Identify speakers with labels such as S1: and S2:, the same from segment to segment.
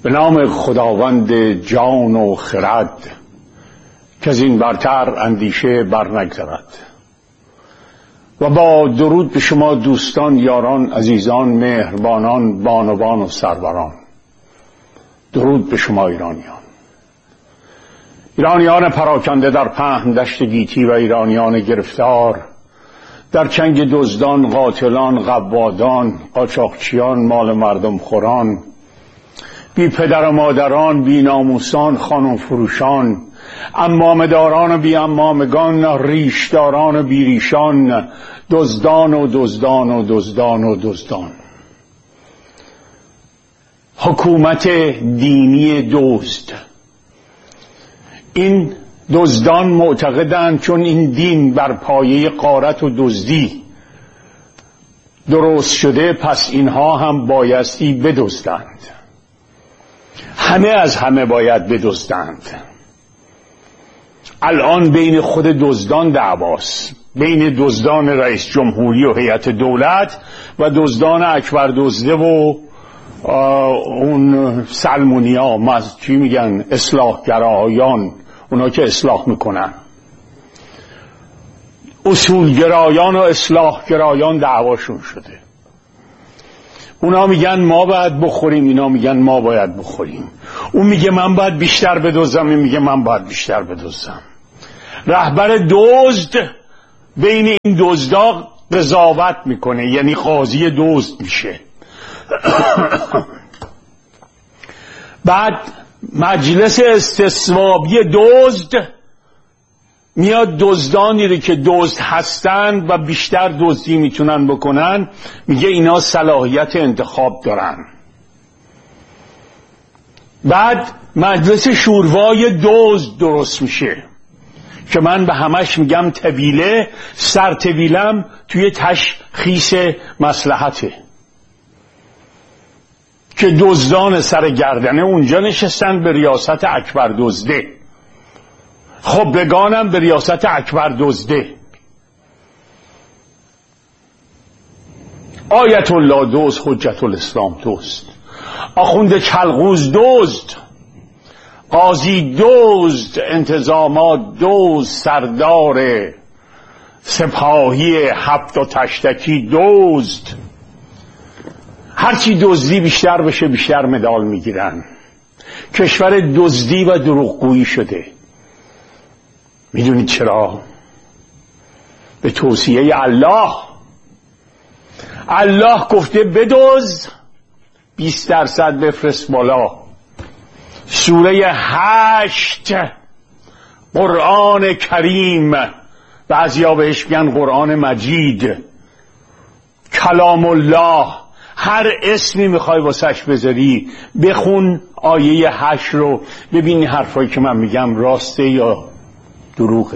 S1: به نام خداوند جان و خرد که از این برتر اندیشه بر نگذرد. و با درود به شما دوستان، یاران، عزیزان، مهربانان، بانوان و سروران. درود به شما ایرانیان پراکنده در پهن دشت گیتی و ایرانیان گرفتار در چنگ دزدان، قاتلان، قوادان، قاچاقچیان، مال مردم خوران، بی پدر و مادران، بی ناموسان، خانم فروشان، عمامه‌داران و بی عمامگان، ریشداران و بی ریشان، دزدان و دزدان و دزدان و دزدان. حکومت دینی دزد. این دزدان معتقدند چون این دین بر پایه غارت و دزدی درست شده، پس اینها هم بایستی بدزدند. همه از همه باید بدزدند. الان بین خود دزدان دعواست، بین دزدان رئیس جمهوری و هیئت دولت و دزدان اکبر دزده و اون سلمونیا، چی میگن، اصلاحگرایان، اونا که اصلاح میکنن. اصولگرایان و اصلاحگرایان دعواشون شده. اونا میگن ما باید بخوریم، اینا میگن ما باید بخوریم. اون میگه من باید بیشتر بدزدم، این میگه من باید بیشتر بدزدم. رهبر دزد بین این دزدا قضاوت میکنه، یعنی قاضی دزد میشه. بعد مجلس استصوابی دزد میاد دزدانی رو که دزد هستند و بیشتر دزدی میتونن بکنن، میگه اینا صلاحیت انتخاب دارن. بعد مجلس شوروای دزد درست میشه که من به همش میگم طویله، سر طویلم توی تشخیص مصلحته، که دزدان سر گردنه اونجا نشستن به ریاست اکبر دزده، خبرگانم به ریاست اکبر دزده. آیت الله دزد، حجت الاسلام دزد، آخوند چلغوز دزد، قاضی دزد، انتظامات دزد، سردار سپاهی هفت و تشتکی دزد. هرچی دزدی بیشتر بشه بیشتر مدال میگیرن. کشور دزدی و دروغگویی شده. میدونید چرا؟ به توصیه الله. الله گفته بدزد، 20% بفرست بالا. سوره 8 قرآن کریم، بعضیا بهش میگن قرآن مجید، کلام الله. هر اسمی میخوای واسش بذاری بخون آیه 8 رو، ببینی حرفایی که من میگم راسته یا دروغه.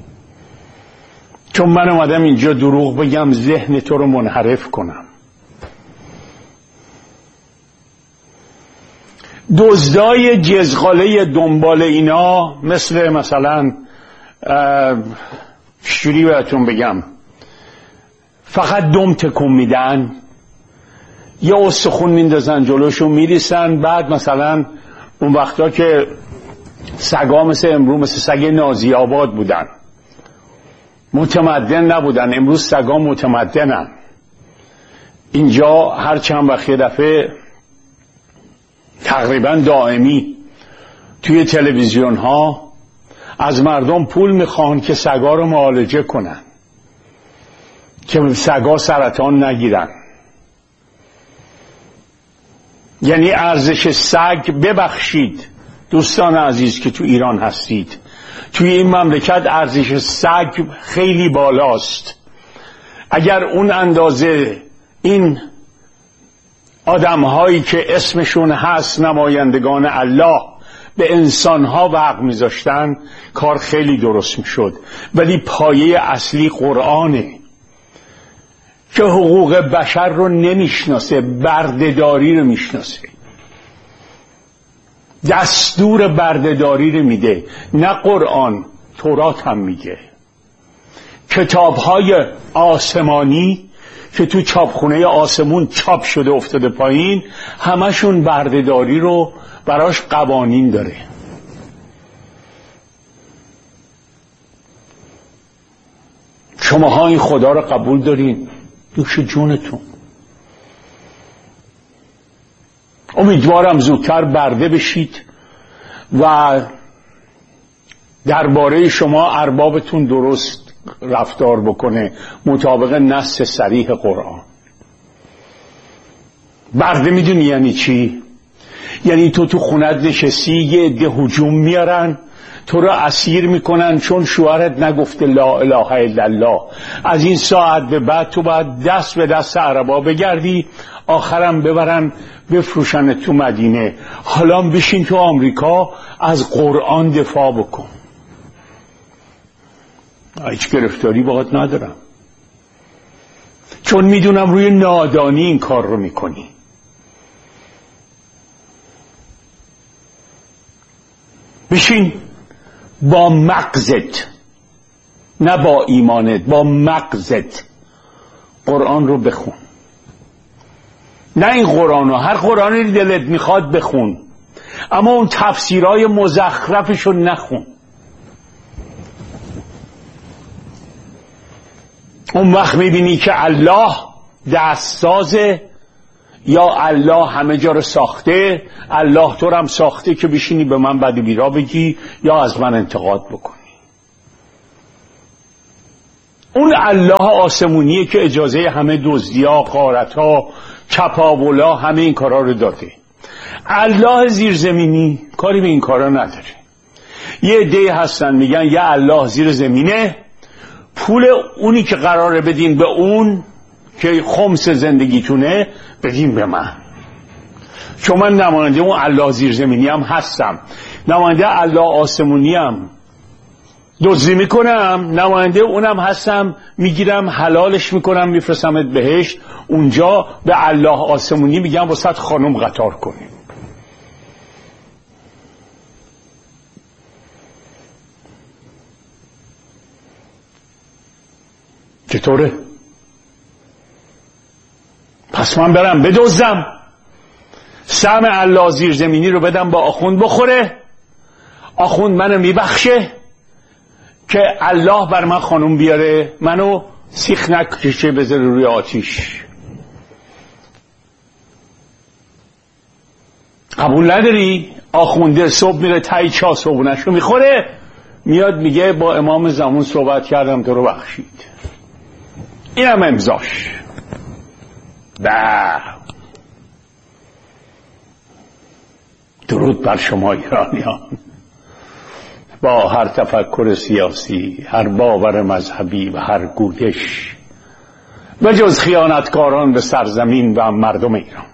S1: چون من اومدم اینجا دروغ بگم ذهن تو رو منحرف کنم. دزدای جزغاله دنبال اینا مثلا چجوری بهتون بگم، فقط دم تکون میدن، یا استخون میندازن جلوشون میریسن. بعد مثلا اون وقتا که سگا مثل امروز مثل سگ نازی آباد بودن، متمدن نبودن، امروز سگا متمدنن. اینجا هر چند وقت یه دفعه تقریبا دائمی توی تلویزیون ها از مردم پول میخوان که سگا رو معالجه کنن، که سگا سرطان نگیرن. یعنی ارزش سگ، ببخشید دوستان عزیز که تو ایران هستید، توی این مملکت ارزش سگ خیلی بالاست. اگر اون اندازه این آدم‌هایی که اسمشون هست نمایندگان الله به انسان‌ها وقع می‌ذاشتن، کار خیلی درست می‌شد. ولی پایه اصلی قرآنه که حقوق بشر رو نمیشناسه، بردهداری رو میشناسه، دستور بردهداری رو میده. نه قرآن، تورات هم میگه. کتاب‌های آسمانی که تو چاپخونه آسمون چاپ شده افتاده پایین، همشون بردهداری رو براش قوانین داره. شماها این خدا رو قبول دارین؟ نوش جونتون. امیدوارم زودتر برده بشید و درباره شما اربابتون درست رفتار بکنه مطابق نص صریح قرآن. برده میدونی یعنی چی؟ یعنی تو خونت نشستی، یه عده هجوم میارن تو رو اسیر میکنن چون شوهرت نگفته لا اله الا الله. از این ساعت به بعد تو باید دست به دست عربا بگردی، آخرم ببرن بفروشن تو مدینه. حالا بشین تو آمریکا از قرآن دفاع بکن. هیچ گرفتاری باهات ندارم، چون میدونم روی نادانی این کار رو میکنی. بشین با مغزت، نه با ایمانت، با مغزت قرآن رو بخون. نه این قرآن رو، هر قرآنی دلت میخواد بخون، اما اون تفسیرهای مزخرفش رو نخون. اون وقت میبینی که الله دستسازه یا الله همه جا رو ساخته. الله تو رو هم ساخته که بشینی به من بد و بیرا بگی یا از من انتقاد بکنی. اون الله آسمونیه که اجازه همه دزدی‌ها، غارت‌ها، چپاولا، همه این کارا رو داده. الله زیرزمینی کاری به این کارا نداره. یه عده هستن میگن یه الله زیر زمینه، پول اونی که قراره بدین به اون که خمس زندگیتونه بدین به من، چون من نماینده اون الله زیرزمینی هم هستم، نماینده الله آسمونی هم دزدی میکنم، نماینده اونم هستم، میگیرم حلالش میکنم میفرستمت بهشت. اونجا به الله آسمونی میگم واسه خانم قطار کنیم. چطوره؟ پس من برم بدزدم، سهم الله زیرزمینی رو بدم با آخوند بخوره، آخوند منو میبخشه که الله بر من خانوم بیاره، منو سیخ نکشه بذاره روی آتیش. قبول نداری؟ آخونده صبح میره تایی چا صبحونش رو میخوره، میاد میگه با امام زمان صحبت کردم تو رو بخشید. اینم امضاش. درود بر شما ایرانیان، با هر تفکر سیاسی، هر باور مذهبی و هر گویش، و جز خیانتکاران به سرزمین و مردم ایران.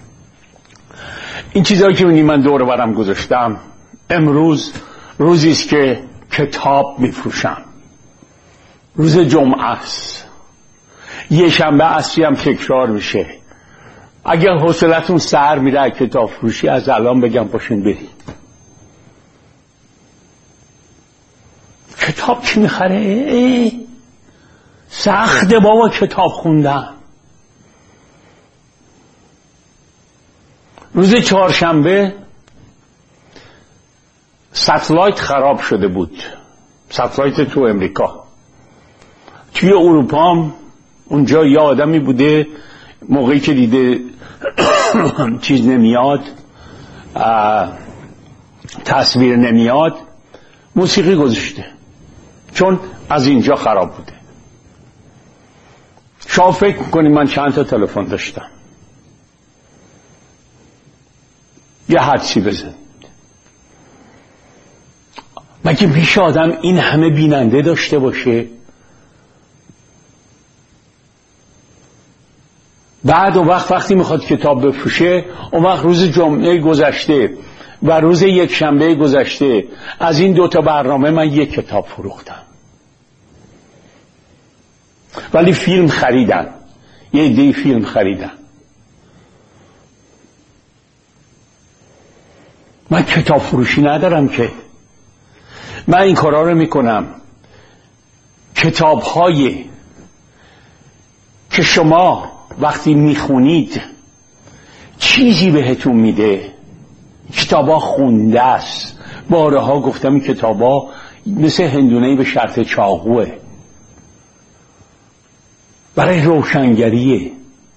S1: این چیزایی که من دور برم گذاشتم، امروز روزی است که کتاب میفروشم. روز جمعه است، یه شنبه عصری هم تکرار میشه. اگر حوصلتون سر میره کتاب فروشی، از الان بگم باشین برید. کتاب چی میخره؟ سخته بابا کتاب خوندن. روز چهارشنبه ستلایت خراب شده بود، ستلایت تو امریکا. توی اروپا هم اونجا یه آدمی بوده موقعی که دیده چیز نمیاد، تصویر نمیاد، موسیقی گذاشته، چون از اینجا خراب بوده. شما فکر میکنید من چند تا تلفن داشتم؟ یه حدسی بزنید. مگه میشه آدم این همه بیننده داشته باشه؟ بعد اون وقتی میخواد کتاب بفروشه، اون وقت روز جمعه گذشته و روز یک شنبه گذشته از این دوتا برنامه من یک کتاب فروختم. ولی فیلم خریدن، یه عده فیلم خریدن. من کتاب فروشی ندارم که. من این کارا رو میکنم. کتاب‌های که شما وقتی میخونید چیزی بهتون میده. کتابا خونده است، بارها گفتم این کتابا مثل هندونه‌ای به شرط چاقوه، برای روشنگریه.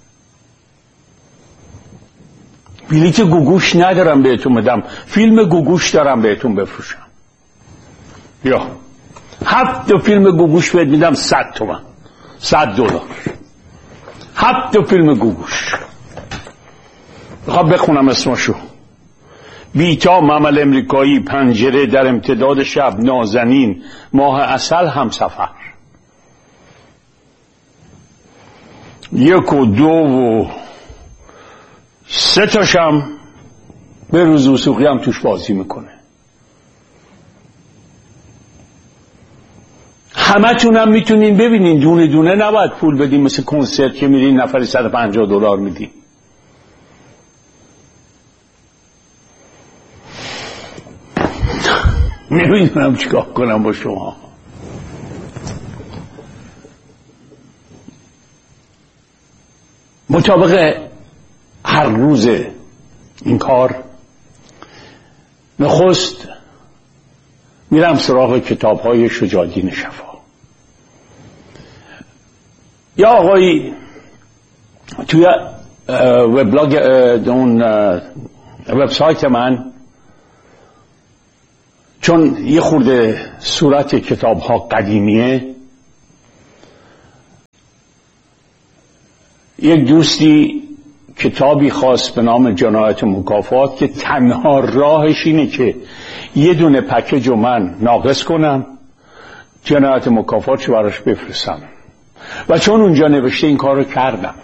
S1: بلیت گوگوش ندارم بهتون بدم، فیلم گوگوش دارم بهتون بفروشم. یا 7 فیلم گوگوش بهت میدم 100 تومن، $100. 7 فیلم گوگوش. میخوام بخونم اسمشو: بیتا، ممل امریکایی، پنجره، در امتداد شب، نازنین، ماه عسل، همسفر. 1 و 2 و 3 تاشم به روز وثوقی هم توش بازی میکنه. همه تونم میتونین ببینین، دونه دونه نباید پول بدین مثل کنسرت که میرین نفری $150 میدین. نمیدونم چیکار کنم با شما. مطابق هر روز این کار نخست میرم سراغ کتاب‌های شجاع‌الدین شفا. یا آقایی توی وبلاگ اون وبسایت من، چون یه خورده صورت کتاب‌ها قدیمیه، یک دوستی کتابی خواست به نام جنایت مکافات که تنها راهش اینه که یه دونه پکیج رو من ناقص کنم، جنایت مکافات رو براش بفرستم، و چون اونجا نوشته این کار رو کردم.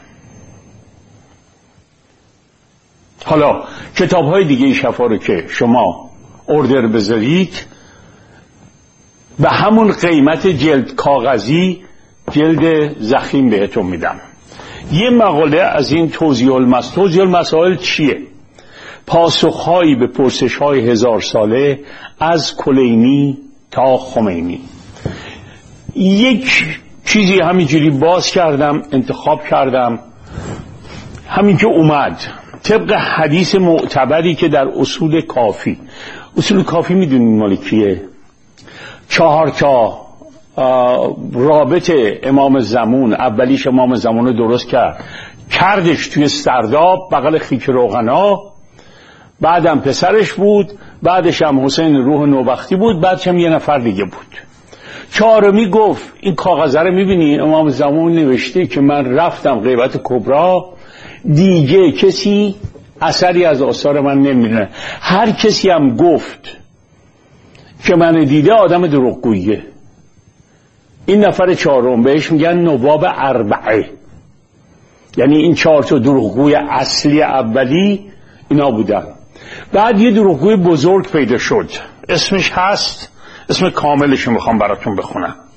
S1: حالا کتاب‌های دیگه شفا رو که شما اوردر بذارید به همون قیمت جلد کاغذی، جلد ضخیم بهتون میدم. یه مقاله از این توضیح المسائل چیه؟ پاسخهایی به پرسش‌های 1000 ساله از کلینی تا خمینی. یک چیزی همینجوری باز کردم، انتخاب کردم، همین که اومد طبق حدیث معتبری که در اصول کافی میدونین مال کیه؟ 4 تا رابط امام زمان، اولیش امام زمان رو درست کردش توی سرداب بغل خیک روغنا، بعدم پسرش بود، بعدش هم حسین روح نوبختی بود، بعدش هم یه نفر دیگه بود. 4می گفت این کاغذه رو میبینی امام زمان نوشته که من رفتم غیبت کبرا، دیگه کسی اثری از آثار من نمیبینه. هر کسی هم گفت که من دیده آدم دروغگویه. این نفر 4 بهش میگن نواب 4، یعنی این 4 تا دروغگوی اصلی اولی اینا بودن. بعد یه دروغگوی بزرگ پیدا شد، اسمش هست، اسم کاملش میخوام براتون بخونم: